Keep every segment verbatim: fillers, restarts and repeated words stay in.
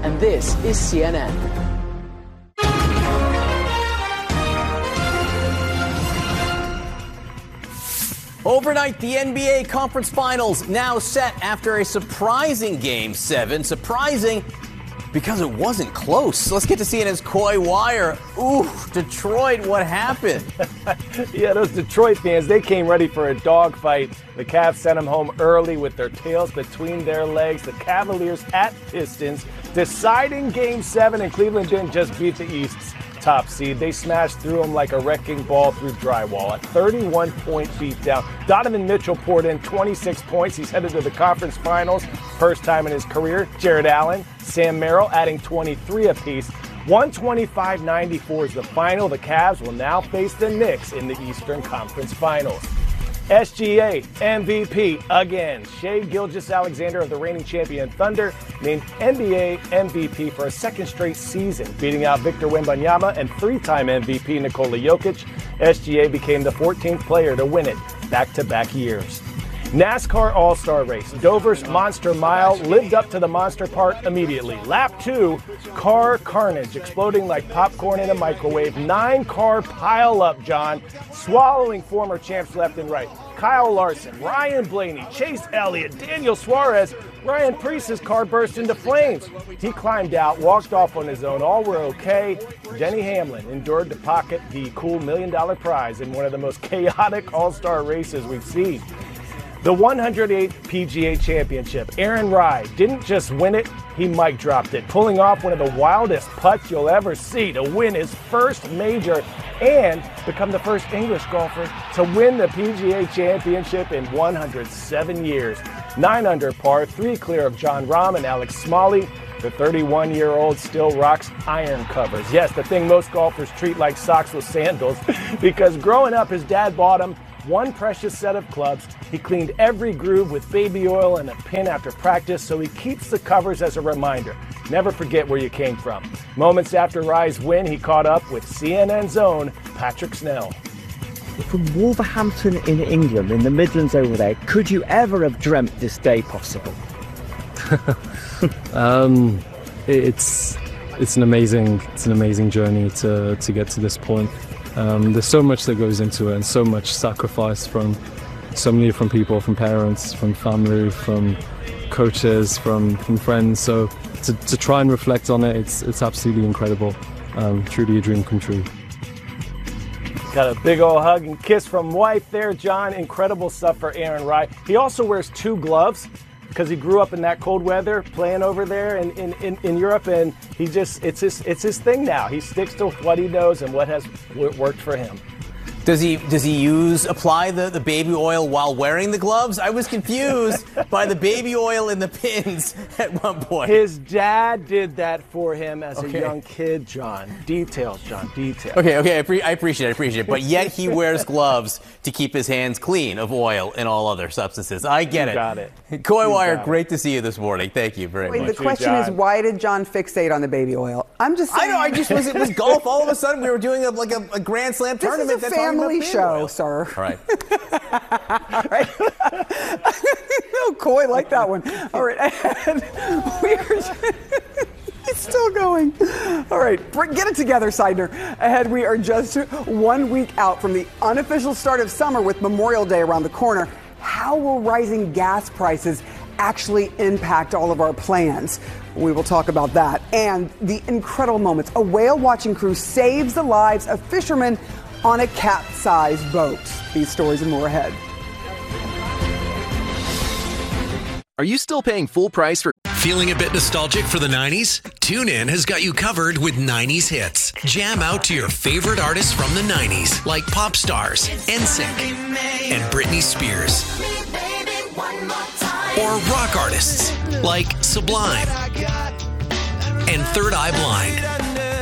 and this is C N N. Overnight, the N B A Conference Finals now set after a surprising Game seven. Surprising because it wasn't close. Let's get to C N N's Coy Wire. Ooh, Detroit, what happened? Yeah, those Detroit fans, they came ready for a dogfight. The Cavs sent them home early with their tails between their legs. The Cavaliers at Pistons, deciding Game seven, and Cleveland didn't just beat the East's top seed. They smashed through them like a wrecking ball through drywall. A thirty-one point beatdown. Donovan Mitchell poured in twenty-six points. He's headed to the conference finals. First time in his career. Jared Allen, Sam Merrill adding twenty-three apiece. one twenty-five ninety-four is the final. The Cavs will now face the Knicks in the Eastern Conference Finals. S G A M V P again. Shai Gilgeous-Alexander of the reigning champion Thunder named N B A M V P for a second straight season, beating out Victor Wembanyama and three-time M V P Nikola Jokic. S G A became the fourteenth player to win it back-to-back years. NASCAR All-Star Race. Dover's Monster Mile lived up to the monster part immediately. Lap two, car carnage, exploding like popcorn in a microwave. Nine-car pile-up, John, swallowing former champs left and right. Kyle Larson, Ryan Blaney, Chase Elliott, Daniel Suarez. Ryan Preece's car burst into flames. He climbed out, walked off on his own. All were okay. Denny Hamlin endured to pocket the cool million-dollar prize in one of the most chaotic all-star races we've seen. The one hundred eighth P G A Championship. Aaron Rai didn't just win it, he mic dropped it, pulling off one of the wildest putts you'll ever see to win his first major and become the first English golfer to win the P G A Championship in one hundred seven years. Nine under par, three clear of Jon Rahm and Alex Smalley. The thirty-one-year-old still rocks iron covers. Yes, the thing most golfers treat like socks with sandals, because growing up, his dad bought him one precious set of clubs. He cleaned every groove with baby oil and a pin after practice, so he keeps the covers as a reminder. Never forget where you came from. Moments after Rai's win, he caught up with C N N's own Patrick Snell. From Wolverhampton in England, in the Midlands over there, could you ever have dreamt this day possible? um, it's it's an amazing it's an amazing journey to to get to this point. Um, there's so much that goes into it, and so much sacrifice from so many different people, from parents, from family, from coaches, from, from friends. So to, to try and reflect on it, it's it's absolutely incredible. Um, truly a dream come true. Got a big old hug and kiss from wife there, John. Incredible stuff for Aaron Rai. He also wears two gloves because he grew up in that cold weather playing over there in, in, in, in Europe, and he just it's his it's his thing now. He sticks to what he knows and what has w- worked for him. Does he does he use apply the, the baby oil while wearing the gloves? I was confused by the baby oil in the pins at one point. His dad did that for him as okay. a young kid, John. Details, John, details. Okay, okay, I, pre- I appreciate it, I appreciate it. But yet he wears gloves to keep his hands clean of oil and all other substances. I get you it. Got it. Coy Wire, great to see you this morning. Thank you very Wait, much. the question is, why did John fixate on the baby oil? I'm just saying. I know, I just was, it was golf. All of a sudden we were doing a, like a, a Grand Slam this tournament. This is a family show, sir. All right. All right. No, Coy, like that one. All right. And we are it's still going. All right. Get it together, Seidner. Ahead, we are just one week out from the unofficial start of summer with Memorial Day around the corner. How will rising gas prices actually impact all of our plans? We will talk about that. And the incredible moments. A whale watching crew saves the lives of fishermen on a capsized boat. These stories and more ahead. Are you still paying full price for... Feeling a bit nostalgic for the nineties? TuneIn has got you covered with nineties hits. Jam out to your favorite artists from the nineties, like Pop Stars, N Sync, and Britney Spears. Or rock artists, like Sublime and Third Eye Blind.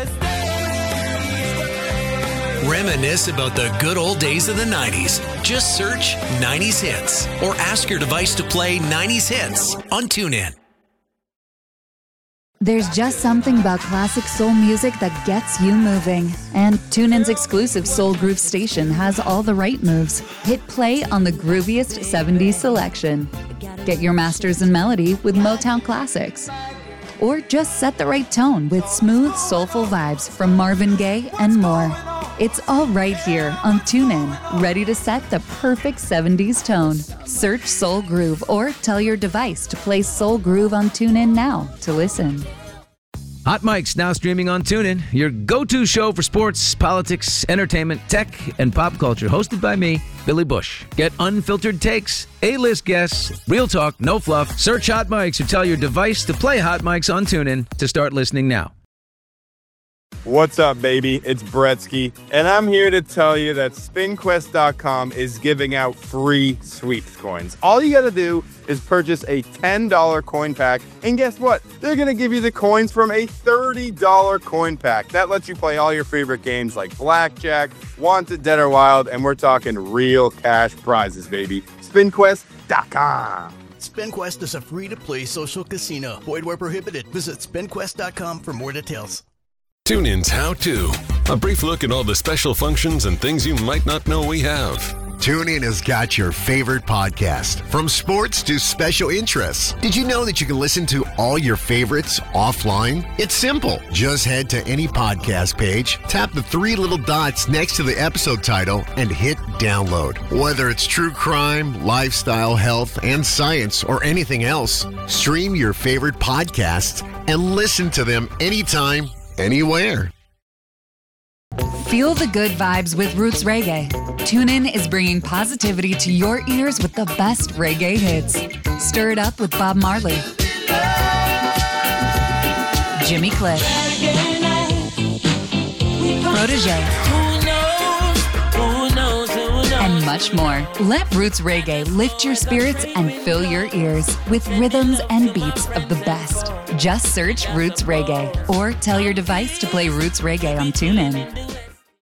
Reminisce about the good old days of the nineties. Just search nineties Hits or ask your device to play nineties Hits on TuneIn. There's just something about classic soul music that gets you moving. And TuneIn's exclusive Soul Groove station has all the right moves. Hit play on the grooviest seventies selection. Get your masters in melody with Motown Classics. Or just set the right tone with smooth, soulful vibes from Marvin Gaye and more. It's all right here on TuneIn, ready to set the perfect seventies tone. Search Soul Groove or tell your device to play Soul Groove on TuneIn now to listen. Hot Mic's now streaming on TuneIn, your go-to show for sports, politics, entertainment, tech, and pop culture. Hosted by me, Billy Bush. Get unfiltered takes, A-list guests, real talk, no fluff. Search Hot Mic's or tell your device to play Hot Mic's on TuneIn to start listening now. What's up, baby? It's Bretsky, and I'm here to tell you that spin quest dot com is giving out free sweeps coins. All you gotta do is purchase a ten dollar coin pack, and guess what? They're gonna give you the coins from a thirty dollar coin pack. That lets you play all your favorite games like Blackjack, Wanted, Dead or Wild, and we're talking real cash prizes, baby. spin quest dot com. SpinQuest is a free-to-play social casino. Void where prohibited. Visit spin quest dot com for more details. TuneIn's How To. A brief look at all the special functions and things you might not know we have. TuneIn has got your favorite podcast, from sports to special interests. Did you know that you can listen to all your favorites offline? It's simple. Just head to any podcast page, tap the three little dots next to the episode title, and hit download. Whether it's true crime, lifestyle, health, and science, or anything else, stream your favorite podcasts and listen to them anytime, anywhere. Feel the good vibes with Roots Reggae. TuneIn is bringing positivity to your ears with the best reggae hits. Stir it up with Bob Marley, Jimmy Cliff, Protege, and much more. Let Roots Reggae lift your spirits and fill your ears with rhythms and beats of the best. Just search Roots Reggae or tell your device to play Roots Reggae on TuneIn.